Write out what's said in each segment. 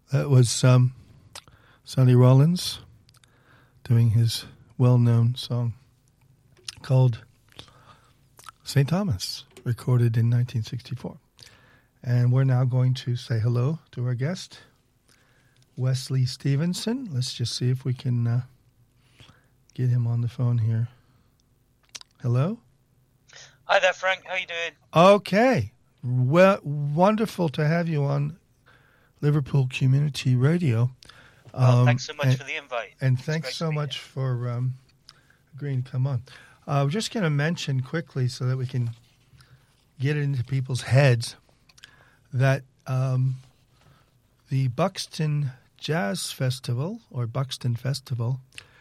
That was Sonny Rollins doing his well-known song called St. Thomas, recorded in 1964. And we're now going to say hello to our guest, Wesley Stevenson. Let's just see if we can get him on the phone here. Hello? Hi there, Frank. How you doing? Okay. Well, wonderful to have you on Liverpool Community Radio. Thanks so much for the invite. And thanks so much for agreeing to come on. We're just going to mention quickly so that we can get it into people's heads that the Buxton Jazz Festival, or Buxton Festival,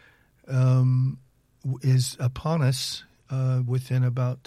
is upon us within about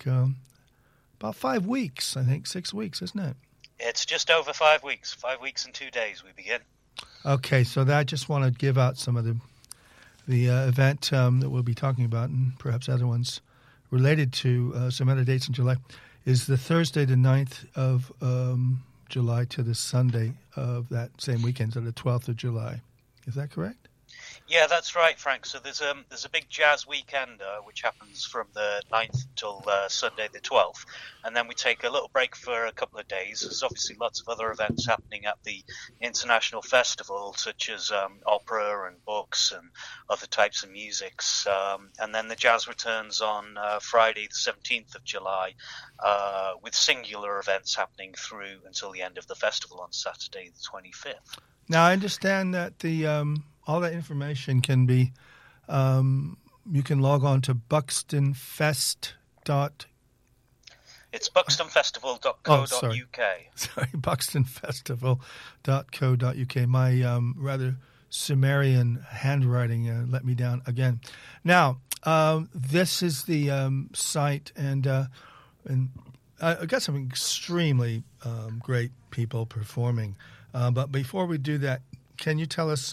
5 weeks. I think 6 weeks, isn't it? It's just over 5 weeks. 5 weeks and 2 days we begin. Okay, so I just want to give out some of the event that we'll be talking about, and perhaps other ones related to some other dates in July, is the Thursday the 9th of July to the Sunday of that same weekend, so the 12th of July. Is that correct? Yeah, that's right, Frank. So there's a big jazz weekend which happens from the 9th till Sunday the 12th, and then we take a little break for a couple of days. There's obviously lots of other events happening at the International Festival, such as opera and books and other types of musics. And then the jazz returns on Friday the 17th of July with singular events happening through until the end of the festival on Saturday the 25th. Now, I understand that all that information can be, you can log on to buxtonfest. It's buxtonfestival.co.uk. Sorry, buxtonfestival.co.uk. My rather Sumerian handwriting let me down again. Now, this is the site, and I got some extremely great people performing. But before we do that, can you tell us,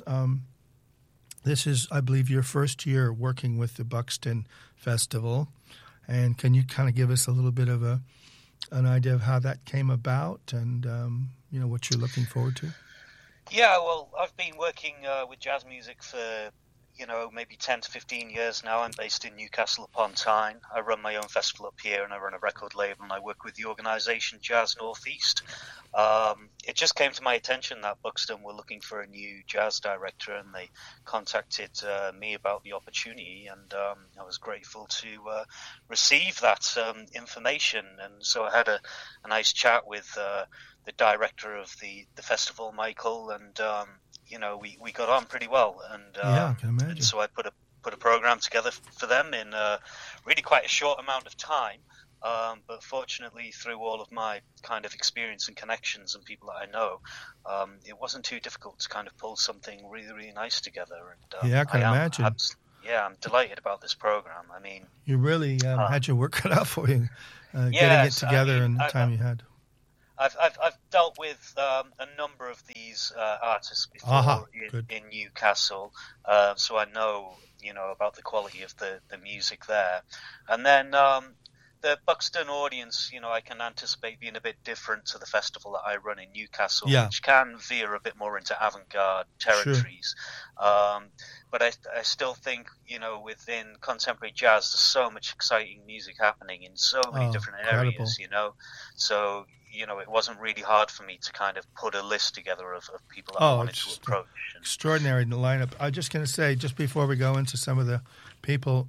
this is, I believe, your first year working with the Buxton Festival, and can you kind of give us a little bit of an idea of how that came about and, what you're looking forward to? Yeah, well, I've been working with jazz music for, maybe 10 to 15 years now. I'm based in Newcastle upon Tyne. I run my own festival up here, and I run a record label, and I work with the organisation Jazz Northeast. It just came to my attention that Buxton were looking for a new jazz director, and they contacted me about the opportunity, and I was grateful to receive that information. And so I had a nice chat with the director of the festival, Michael, and we got on pretty well, and I can imagine. And so I put a program together for them in really quite a short amount of time. But fortunately, through all of my kind of experience and connections and people that I know, it wasn't too difficult to kind of pull something really, really nice together. And I can imagine. I'm delighted about this program. I mean, you really had your work cut out for you, getting it together in the time you had. I've dealt with a number of these artists before in Newcastle, so I know about the quality of the music there. And then the Buxton audience, I can anticipate being a bit different to the festival that I run in Newcastle, which can veer a bit more into avant-garde territories. Sure. But I still think, within contemporary jazz, there's so much exciting music happening in so many different areas, So, it wasn't really hard for me to kind of put a list together of people that I wanted to approach. Extraordinary in the lineup. I was just going to say, just before we go into some of the people,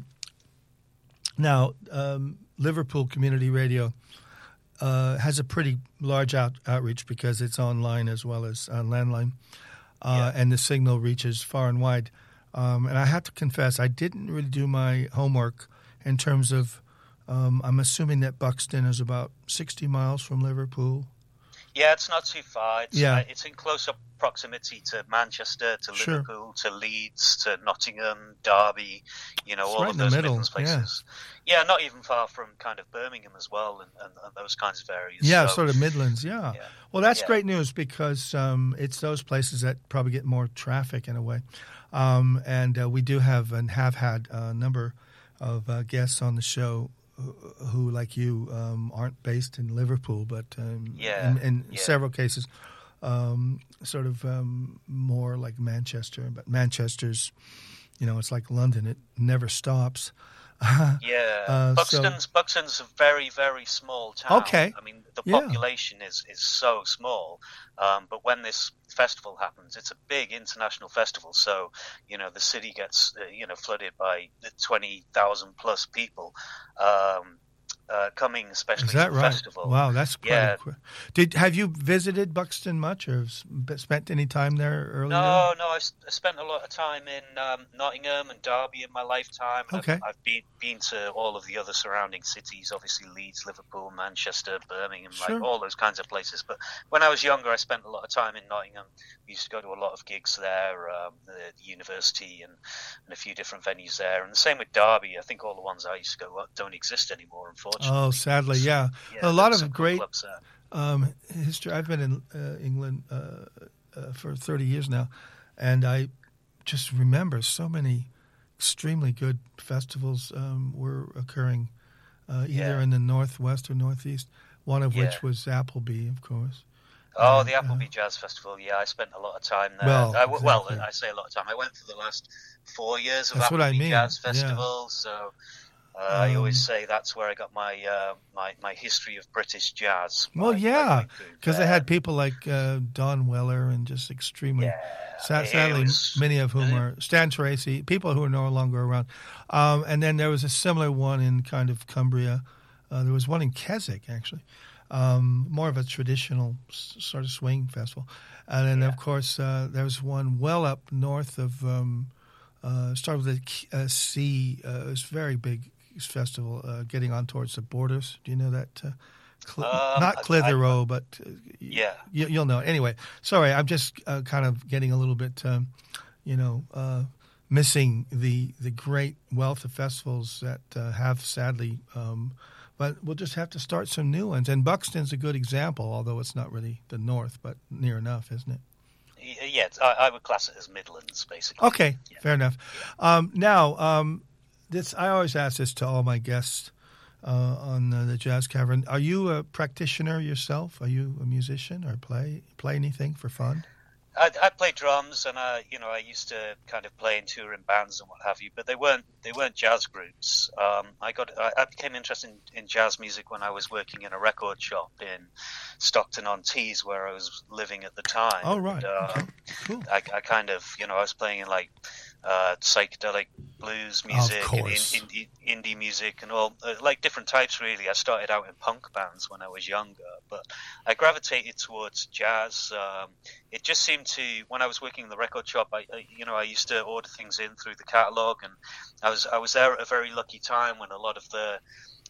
now Liverpool Community Radio has a pretty large outreach because it's online as well as landline, and the signal reaches far and wide. And I have to confess, I didn't really do my homework in terms of I'm assuming that Buxton is about 60 miles from Liverpool. Yeah, it's not too far. It's in close proximity to Manchester, to Liverpool, to Leeds, to Nottingham, Derby, all right of those middle. Midlands places. Yeah, not even far from kind of Birmingham as well and those kinds of areas. Yeah, sort of Midlands, yeah. Well, that's great news because it's those places that probably get more traffic in a way. And we do have and have had a number of guests on the show who, like you, aren't based in Liverpool, but in several cases sort of more like Manchester. But Manchester's, it's like London; it never stops. Buxton's a very, very small town. Okay. I mean, the population is so small, but when this festival happens, it's a big international festival. So, the city gets, flooded by 20,000 plus people coming, especially to the festival. Wow, that's quite Have you visited Buxton much, or spent any time there earlier? No, I spent a lot of time in Nottingham and Derby in my lifetime. Okay. I've been to all of the other surrounding cities, obviously Leeds, Liverpool, Manchester, Birmingham, like all those kinds of places. But when I was younger, I spent a lot of time in Nottingham. We used to go to a lot of gigs there, the university and a few different venues there. And the same with Derby. I think all the ones I used to go don't exist anymore, unfortunately. Oh, sadly, yeah. A lot of great history. I've been in England for 30 years now, and I just remember so many extremely good festivals were occurring either in the northwest or northeast. One of which was Appleby, of course. Oh, the Appleby Jazz Festival. Yeah, I spent a lot of time there. I say a lot of time. I went for the last 4 years of Appleby Jazz Festival, so. I always say that's where I got my my history of British jazz. Well, because they had people like Don Weller and just extremely, sadly, many of whom are Stan Tracy, people who are no longer around. And then there was a similar one in kind of Cumbria. There was one in Keswick, actually, more of a traditional sort of swing festival. And then, of course, there was one well up north of, started with a C. It was very big festival getting on towards the borders. Do you know that? Not Clitheroe, but you'll know. Anyway, sorry, I'm just kind of getting a little bit, missing the great wealth of festivals that have sadly, but we'll just have to start some new ones. And Buxton's a good example, although it's not really the north, but near enough, isn't it? Yeah, I would class it as Midlands, basically. Okay, fair enough. Now, I always ask this to all my guests on the Jazz Cavern. Are you a practitioner yourself? Are you a musician or play anything for fun? I play drums, and I used to kind of play in touring bands and what have you, but they weren't jazz groups. I became interested in jazz music when I was working in a record shop in Stockton-on-Tees, where I was living at the time. Oh, right. And, okay. Cool. I kind of, I was playing in like psychedelic blues music and indie music and all, like different types really. I started out in punk bands when I was younger, but I gravitated towards jazz. It just seemed to, when I was working in the record shop, I used to order things in through the catalogue, and I was there at a very lucky time when a lot of the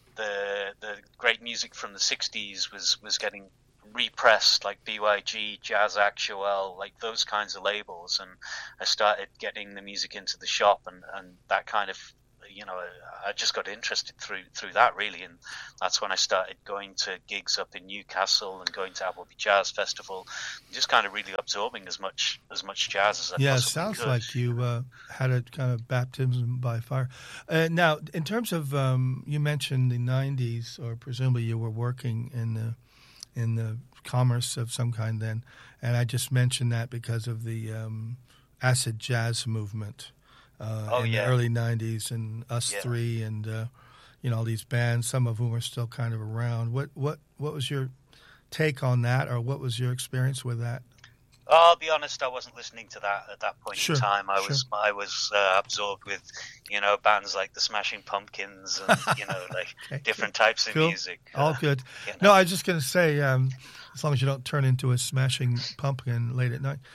great music from the 60s was getting repressed, like BYG, Jazz Actual, like those kinds of labels, and I started getting the music into the shop, and that kind of, I just got interested through that really, and that's when I started going to gigs up in Newcastle and going to Appleby Jazz Festival, just kind of really absorbing as much jazz as I possibly could. Yeah, it sounds like you had a kind of baptism by fire. Now, in terms of, you mentioned the 90s, or presumably you were working in the commerce of some kind then, and I just mentioned that because of the acid jazz movement the early 90s, and Us Three, and all these bands, some of whom are still kind of around. What was your take on that, or what was your experience with that? I'll be honest, I wasn't listening to that at that point in time. I was absorbed with, bands like the Smashing Pumpkins and, like different types of music. All good. No, I was just going to say, as long as you don't turn into a Smashing Pumpkin late at night.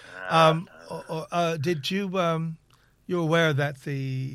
Did you, you were aware that the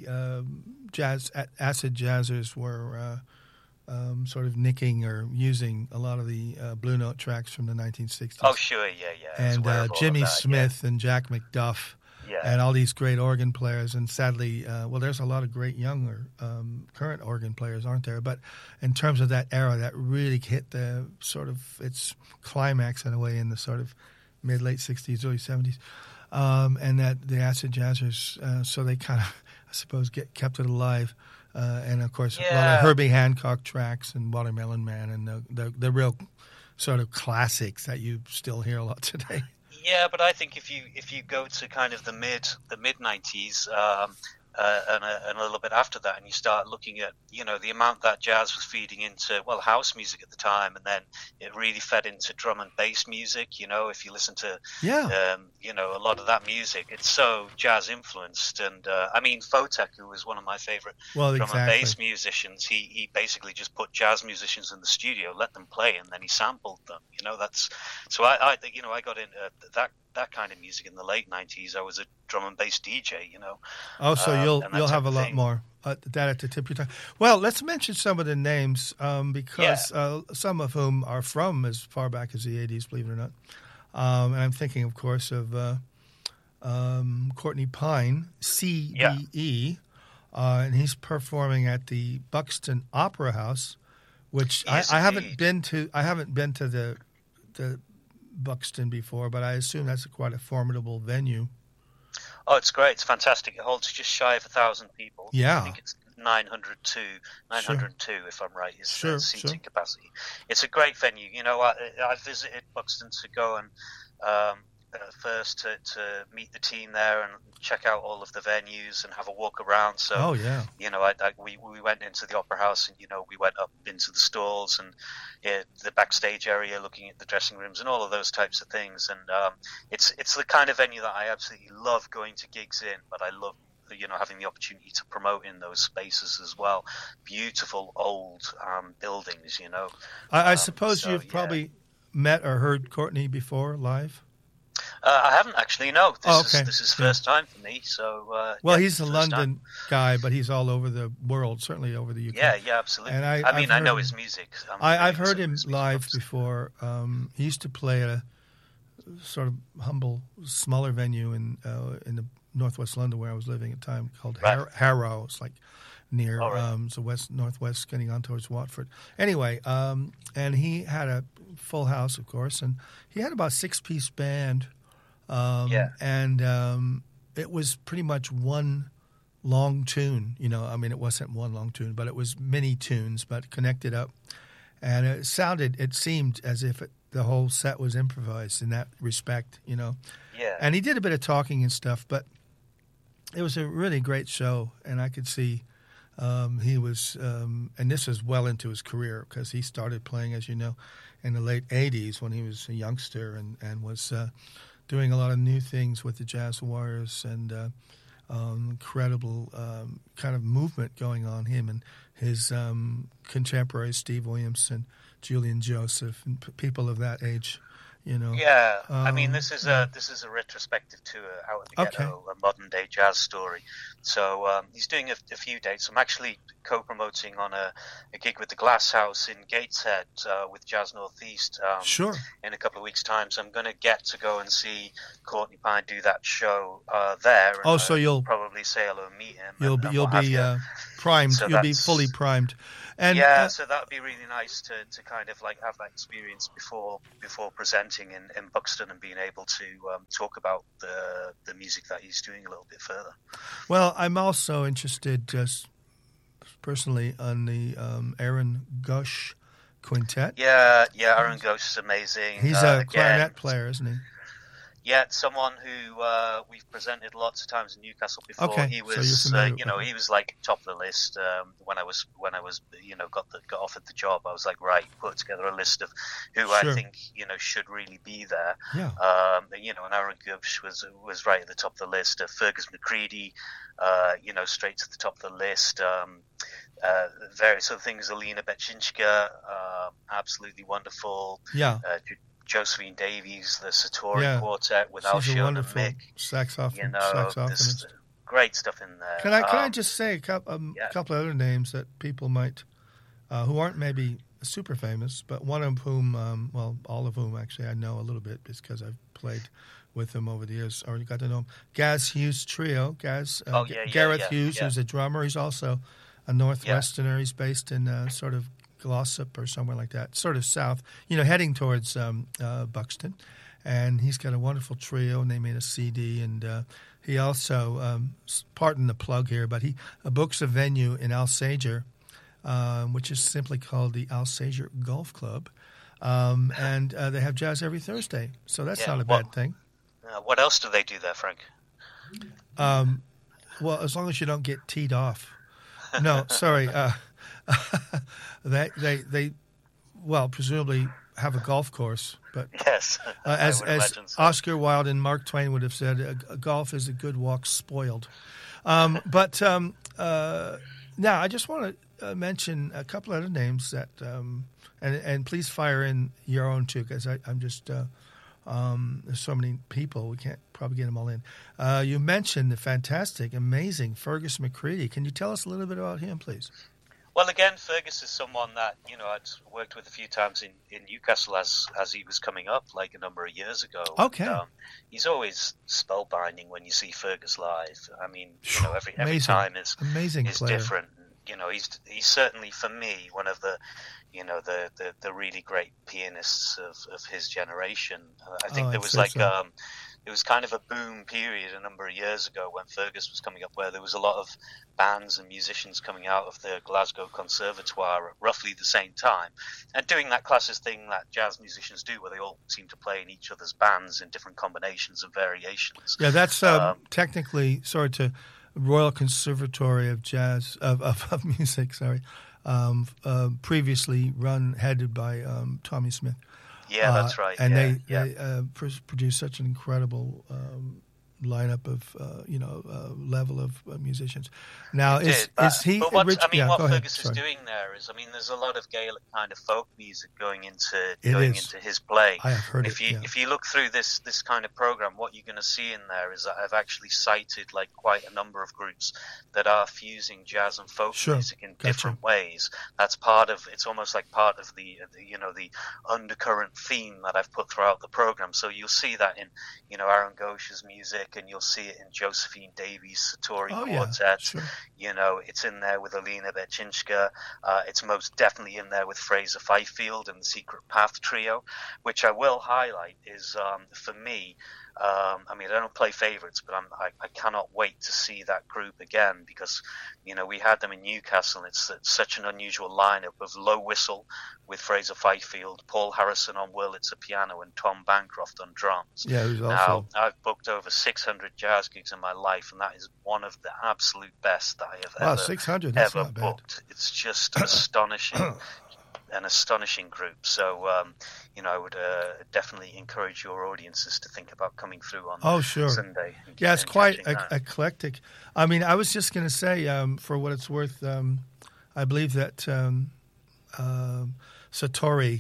acid jazzers were sort of nicking or using a lot of the Blue Note tracks from the 1960s. Oh, sure, yeah. And Jimmy Smith and Jack McDuff and all these great organ players. And sadly, there's a lot of great younger current organ players, aren't there? But in terms of that era, that really hit the sort of its climax in a way in the sort of mid-late 60s, early 70s. And that the acid jazzers, so they kind of, I suppose, kept it alive. And of course, a lot of Herbie Hancock tracks and Watermelon Man, and the real sort of classics that you still hear a lot today. Yeah, but I think if you go to kind of the mid '90s and a little bit after that, and you start looking at the amount that jazz was feeding into house music at the time, and then it really fed into drum and bass music. If you listen to a lot of that music, it's so jazz influenced. And I mean, Photek, who was one of my favorite drum and bass musicians, he basically just put jazz musicians in the studio, let them play, and then he sampled them. That's so I got into that kind of music in the late '90s. I was a drum and bass DJ. Oh, so you'll have a lot more that at the tip of your tongue. Well, let's mention some of the names because some of whom are from as far back as the '80s, believe it or not. And I'm thinking, of course, of Courtney Pine, CBE, and he's performing at the Buxton Opera House, which I haven't been to. I haven't been to the Buxton before, but I assume that's quite a formidable venue. Oh, it's great. It's fantastic. It holds just shy of 1,000 people. Yeah. I think it's 902, if I'm right, is the seating capacity. It's a great venue. I visited Buxton to go and first to meet the team there and check out all of the venues and have a walk around. So, we went into the Opera House and, we went up into the stalls and the backstage area looking at the dressing rooms and all of those types of things. And it's the kind of venue that I absolutely love going to gigs in, but I love having the opportunity to promote in those spaces as well. Beautiful old buildings, I suppose you've probably met or heard Courtney before live? I haven't actually, no. This is first time for me. So, he's a London guy, but he's all over the world, certainly over the UK. Yeah, absolutely. And I know his music. I've heard him live before. He used to play at a sort of humble, smaller venue in the northwest London where I was living at the time called Harrow. It's like near the northwest, getting on towards Watford. Anyway, and he had a full house, of course, and he had about a 6-piece band. And it was pretty much one long tune. It wasn't one long tune, but it was many tunes, but connected up. And it seemed as if the whole set was improvised in that respect, Yeah. And he did a bit of talking and stuff, but it was a really great show, and I could see he was, and this was well into his career because he started playing, as you know, in the late 80s when he was a youngster and was doing a lot of new things with the Jazz Warriors and incredible kind of movement going on, him and his contemporaries, Steve Williams and Julian Joseph and people of that age. Yeah, I mean, this is a retrospective tour out of the ghetto, a modern day jazz story. So he's doing a few dates. I'm actually co-promoting on a gig with the Glass House in Gateshead with Jazz Northeast. In a couple of weeks' time. So I'm going to get to go and see Courtney Pine do that show there. And, so you'll probably say hello and meet him. You'll be primed. So you'll be fully primed. And so that would be really nice to kind of like have that experience before presenting in Buxton and being able to talk about the music that he's doing a little bit further. Well, I'm also interested just personally on the Aaron Ghosh Quintet. Yeah, Aaron Ghosh is amazing. He's a clarinet player, isn't he? Yeah, someone who we've presented lots of times in Newcastle before. Okay, he was, he was like top of the list when I was got offered the job. I was like, right, put together a list of who I think should really be there. Yeah. And Aaron Ghosh was right at the top of the list. Fergus McCready, straight to the top of the list. Various other things. Alina Bechinska, absolutely wonderful. Yeah. Josephine Davies, the Satori Quartet with Alshon and Mick. Saxophonist. Great stuff in there. Can I just say a couple of other names that people might, who aren't maybe super famous, but one of whom, all of whom actually I know a little bit because I've played with them over the years, or you got to know him. Gaz Hughes Trio. Gareth Hughes, who's a drummer. He's also a Northwesterner. He's based in sort of Glossop or somewhere like that, sort of south, heading towards Buxton. And he's got a wonderful trio, and they made a CD. And he also, pardon the plug here, but he books a venue in Alsager, which is simply called the Alsager Golf Club. and they have jazz every Thursday, so that's not a bad thing. What else do they do there, Frank? Well, as long as you don't get teed off. No, sorry. They presumably have a golf course, but yes, as Oscar Wilde and Mark Twain would have said, golf is a good walk spoiled. Now I just want to mention a couple other names that, and please fire in your own too, because I'm just there's so many people we can't probably get them all in. You mentioned the fantastic, amazing Fergus McCready. Can you tell us a little bit about him, please? Well, again, Fergus is someone that, I'd worked with a few times in Newcastle as he was coming up, like a number of years ago. Okay. And, he's always spellbinding when you see Fergus live. I mean, every time is different. He's certainly, for me, one of the really great pianists of his generation. I think there was it was kind of a boom period a number of years ago when Fergus was coming up, where there was a lot of bands and musicians coming out of the Glasgow Conservatoire at roughly the same time, and doing that classic thing that jazz musicians do, where they all seem to play in each other's bands in different combinations and variations. Yeah, that's technically, Royal Conservatory of Jazz of Music. Sorry, previously headed by Tommy Smith. Yeah, that's right. And they produce such an incredible lineup of level of musicians. Now, is he? But what Fergus is doing there is, there's a lot of Gaelic kind of folk music going into his play. I have heard If you look through this kind of program, what you're going to see in there is that I've actually cited like quite a number of groups that are fusing jazz and folk music in different ways. That's it's almost like part of the undercurrent theme that I've put throughout the program. So you'll see that in Aaron Ghosh's music, and you'll see it in Josephine Davies' Satori Quartet. Sure. It's in there with Alina Bechinska. It's most definitely in there with Fraser Fifield and the Secret Path Trio, which I will highlight is, for me, I don't play favorites, but I cannot wait to see that group again, because, we had them in Newcastle, and it's such an unusual lineup of Low Whistle with Fraser Fifield, Paul Harrison on Wurlitzer piano, and Tom Bancroft on drums. Yeah, who's also... Now, I've booked over 600 jazz gigs in my life, and that is one of the absolute best that I have ever booked. It's just astonishing. An astonishing group. So, I would definitely encourage your audiences to think about coming through on Sunday. Yeah, it's quite eclectic. I was just going to say, for what it's worth, I believe that Satori,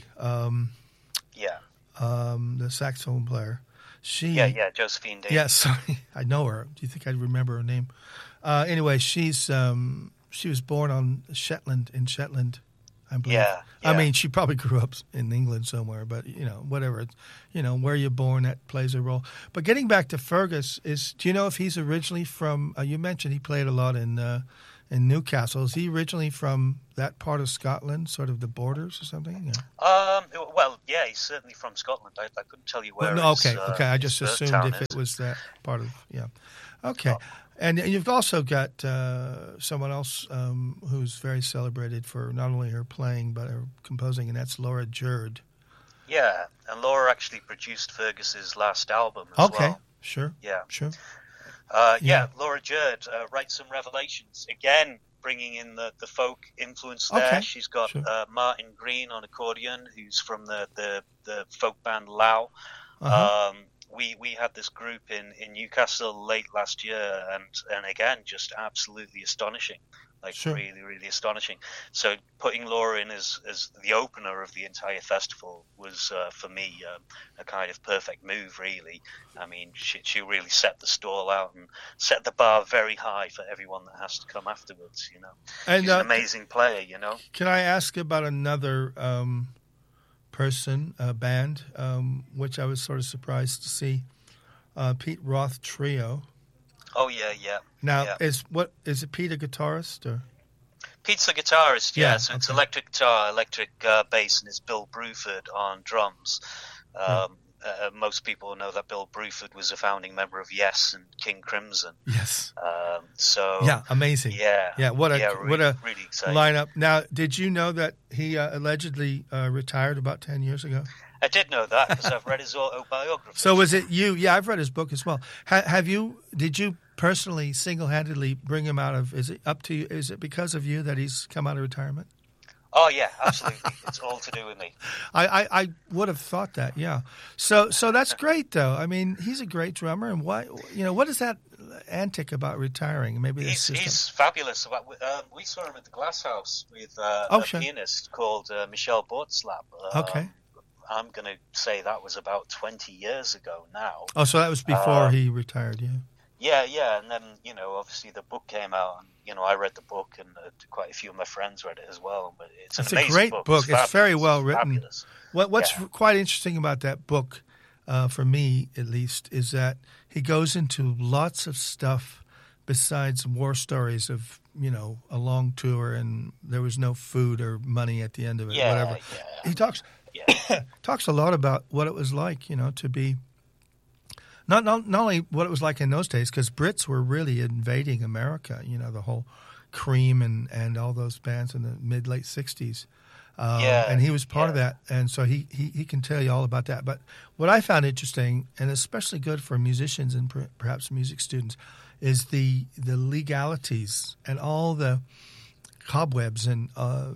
the saxophone player, Josephine Davies. Yeah, sorry, I know her. Do you think I'd remember her name? Anyway, she was born on Shetland, I believe. Yeah. She probably grew up in England somewhere, but whatever. Where you're born, that plays a role. But getting back to Fergus, do you know if he's originally from? You mentioned he played a lot in Newcastle. Is he originally from that part of Scotland, sort of the borders or something? Yeah. He's certainly from Scotland. I couldn't tell you where. Okay. I just assumed if it was that part of. Yeah. Okay. And you've also got someone else who's very celebrated for not only her playing but her composing, and that's Laura Jerd. Yeah, and Laura actually produced Fergus's last album as well. Okay, sure. Yeah. Sure. Laura Jerd, Write Some Revelations. Again, bringing in the folk influence there. Okay, She's got sure. Martin Green on accordion, who's from the folk band Lau. Uh-huh. We had this group in Newcastle late last year, and again, just absolutely astonishing. Really, really astonishing. So putting Laura in as the opener of the entire festival was, for me, a kind of perfect move, really. She really set the stall out and set the bar very high for everyone that has to come afterwards, And, she's an amazing player, Can I ask about another band, which I was sort of surprised to see, Pete Roth Trio. Oh yeah. Now, is it Pete a guitarist or? Pete's a guitarist, yeah. So it's electric guitar, electric bass, and it's Bill Bruford on drums. most people know that Bill Bruford was a founding member of Yes and King Crimson. Yes. So yeah, amazing. Yeah. What a really exciting lineup. Now, did you know that he allegedly retired about 10 years ago? I did know that because I've read his autobiography. So was it you? Yeah, I've read his book as well. Did you personally single-handedly bring him out of? Is it up to you? Is it because of you that he's come out of retirement? Oh yeah, absolutely. It's all to do with me. I would have thought that. Yeah. So that's great though. I mean, he's a great drummer, and what is that antic about retiring? Maybe he's fabulous. We saw him at the Glass House with a pianist called Michel Bortslap. Okay. I'm going to say that was about 20 years ago now. Oh, so that was before he retired, yeah. Yeah, and then, obviously the book came out, and, I read the book, and quite a few of my friends read it as well. But it's an amazing a great book. It's very well written. Fabulous. What's quite interesting about that book, for me at least, is that he goes into lots of stuff besides war stories of, a long tour and there was no food or money at the end of it, whatever. Yeah. He talks a lot about what it was like, to be not only what it was like in those days, because Brits were really invading America. The whole Cream and all those bands in the mid-late 60s. And he was part of that, and so he can tell you all about that. But what I found interesting, and especially good for musicians and perhaps music students, is the legalities and all the cobwebs and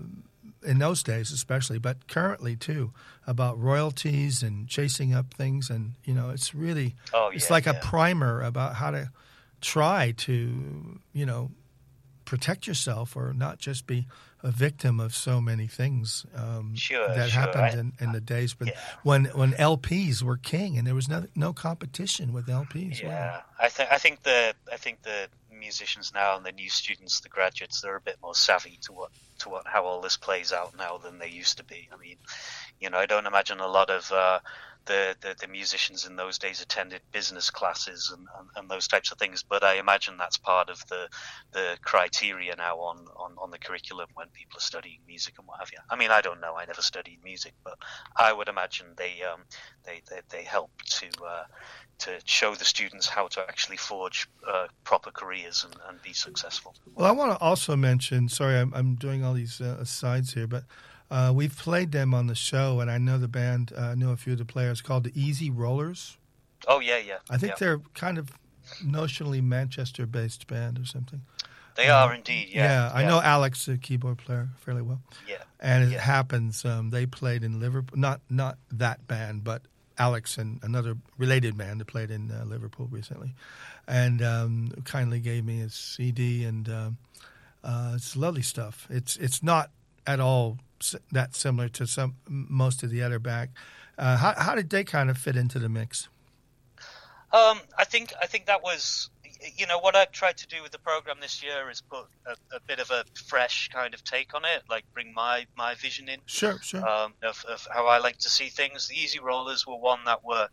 in those days especially, but currently too, about royalties and chasing up things. And, it's really, it's like a primer about how to try to, protect yourself or not just be a victim of so many things that happened in the days when LPs were king and there was no competition with LPs. Yeah, wow. I think the musicians now and the new students, the graduates, they're a bit more savvy to how all this plays out now than they used to be. I mean, I don't imagine a lot of the musicians in those days attended business classes and those types of things, but I imagine that's part of the criteria now on the curriculum when people are studying music and what have you. I mean, I don't know, I never studied music, but I would imagine they help to show the students how to actually forge proper careers and be successful. Well, I want to also mention, sorry, I'm doing all these asides here, but we've played them on the show, and I know the band, knew a few of the players, called the Easy Rollers. Oh, yeah. I think they're kind of notionally Manchester-based band or something. They are indeed, yeah. I know Alex, the keyboard player, fairly well. Yeah. And it happens, they played in Liverpool, not that band, but Alex and another related band that played in Liverpool recently, and kindly gave me a CD, and it's lovely stuff. It's not at all that similar to most of the other back. How did they kind of fit into the mix? I think that was, what I tried to do with the program this year is put a bit of a fresh kind of take on it, like bring my vision in. Sure. Of how I like to see things. The Easy Rollers were one that were,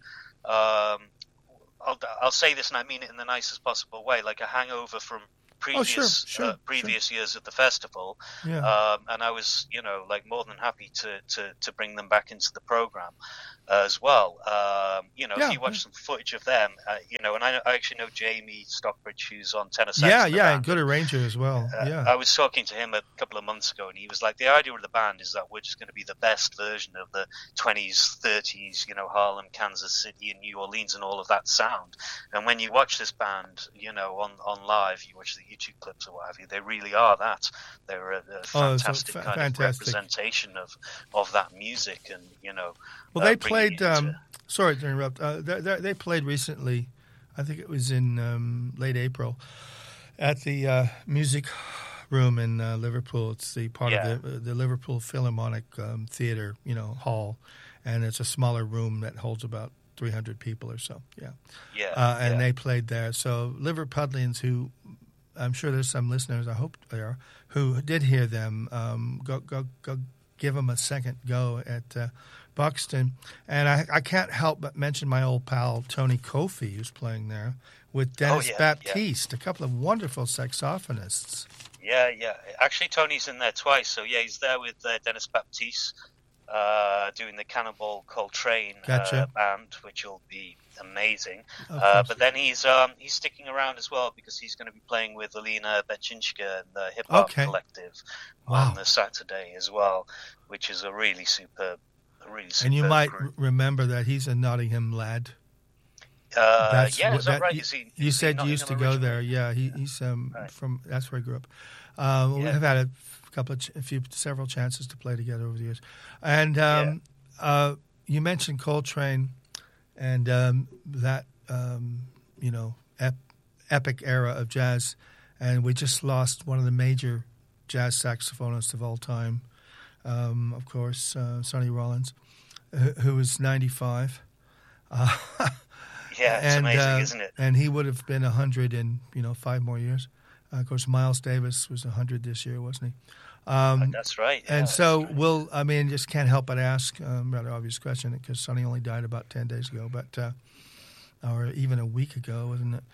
I'll say this and I mean it in the nicest possible way, like a hangover from previous years at the festival, and I was more than happy to bring them back into the program as well. If you watch some footage of them, and I actually know Jamie Stockbridge, who's on tenor sax. And good arranger as well. I was talking to him a couple of months ago, and he was like, the idea of the band is that we're just going to be the best version of the 20s, 30s, Harlem, Kansas City, and New Orleans, and all of that sound. And when you watch this band, on live, you watch the YouTube clips or what have you, they really are that. They're a fantastic of representation of that music, and Well, they played. Sorry to interrupt. They played recently. I think it was in late April at the Music Room in Liverpool. It's the part of the Liverpool Philharmonic Theatre, hall, and it's a smaller room that holds about 300 people or so. And they played there. So Liverpudlians, who I'm sure there's some listeners, I hope there are, who did hear them, go give them a second go at Buxton. And I can't help but mention my old pal Tony Kofi, who's playing there, with Dennis Baptiste, a couple of wonderful saxophonists. Yeah. Actually, Tony's in there twice. So, he's there with Dennis Baptiste. doing the Cannonball Coltrane Gotcha. band, which will be amazing. But then he's sticking around as well because he's going to be playing with Alina Bechinska and the Hip Hop Collective on the Saturday as well, which is a really superb. And you might remember that he's a Nottingham lad. Is that right? You said you used to go there. Yeah, he's right. From that's where he grew up. We have had several chances to play together over the years. And you mentioned Coltrane and that epic era of jazz, and we just lost one of the major jazz saxophonists of all time. Of course, Sonny Rollins, who was 95. It's amazing, isn't it? And he would have been 100 in 5 more years. Of course, Miles Davis was 100 this year, wasn't he? That's right. Yeah, and so just can't help but ask, rather obvious question, because Sonny only died about 10 days ago, or even a week ago, wasn't it?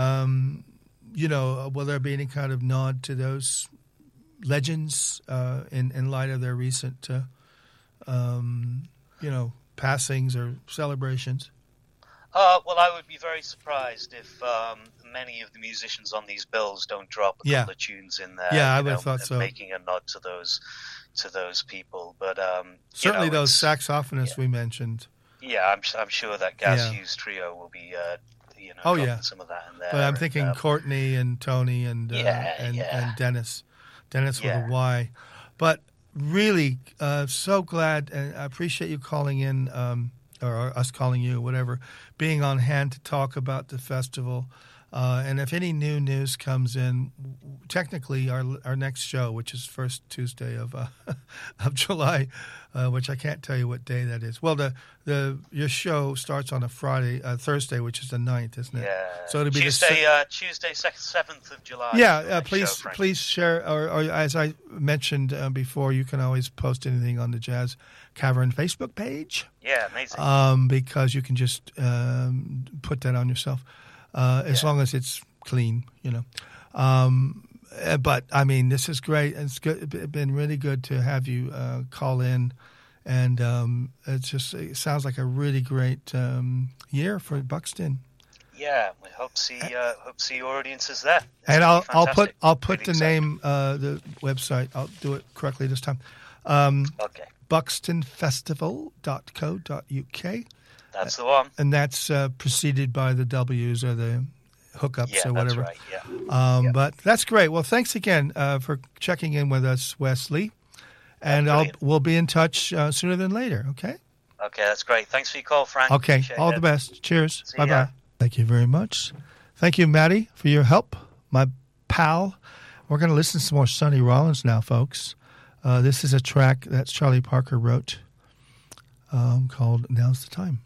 Will there be any kind of nod to those legends in light of their recent, passings or celebrations? Well, I would be very surprised if many of the musicians on these bills don't drop a couple of tunes in there. Yeah, I would have thought so. Making a nod to those people, but certainly those saxophonists we mentioned. Yeah, I'm sure that Gaz Hughes trio will be, dropping some of that in there. But I'm thinking Courtney and Tony and Dennis with a Y. But really, so glad, and I appreciate you calling in. Or us calling you, whatever, being on hand to talk about the festival. And if any new news comes in, technically our next show, which is first Tuesday of July, which I can't tell you what day that is. Well, your show starts on a Thursday, which is the 9th, isn't it? Yeah. So it'll be Tuesday, 7th of July. Yeah, please share, or as I mentioned before, you can always post anything on the Jazz Cavern Facebook page. Yeah, amazing. Because you can just put that on yourself, as long as it's clean, But I mean, this is great. It's been really good to have you call in, and it sounds like a really great year for Buxton. Yeah, we hope to see your audiences there. And I'll put really the name, the website. I'll do it correctly this time. Okay. buxtonfestival.co.uk. That's the one. And that's preceded by the W's or the hookups or whatever. That's right, yeah. But that's great. Well, thanks again for checking in with us, Wesley. And we'll be in touch sooner than later, okay? Okay, that's great. Thanks for your call, Frank. Okay, Appreciate all it. the best. Cheers. See Bye-bye. ya. Thank you very much. Thank you, Maddie, for your help, my pal. We're going to listen to some more Sonny Rollins now, folks. This is a track that Charlie Parker wrote called Now's the Time.